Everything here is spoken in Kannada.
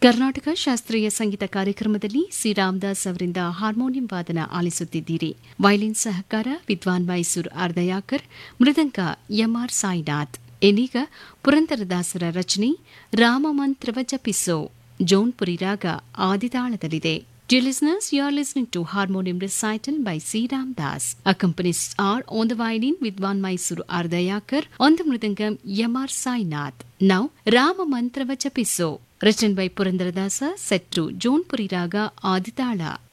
ಕರ್ನಾಟಕ ಶಾಸ್ತ್ರೀಯ ಸಂಗೀತ ಕಾರ್ಯಕ್ರಮದಲ್ಲಿ ಸಿ ರಾಮದಾಸ್ ಅವರಿಂದ ಹಾರ್ಮೋನಿಯಂ ವಾದನ ಆಲಿಸುತ್ತಿದ್ದೀರಿ. ವಯಲಿನ್ ಸಹಕಾರ ವಿದ್ವಾನ್ ಮೈಸೂರು ಆರ್ದಯಾಕರ್, ಮೃದಂಗ ಎಂಆರ್ ಸಾಯಿನಾಥ್. ಏನೀಗ ಪುರಂದರದಾಸರ ರಚನೆ ರಾಮಮಂತ್ರವ ಜಪಿಸೋ, ಜೋನ್ಪುರಿ ರಾಗ ಆದಿತಾಳದಲ್ಲಿದೆ. Dear listeners, you are listening to Harmonium Recital by C. Ramdas. Accompanists are on the violin Vidwan Mysuru Ardayakar, on the mridangam M.R. Sainath. Now, Rama Mantrava Japiso, written by Purandaradasa, set to Jonpuri Raga Aditala.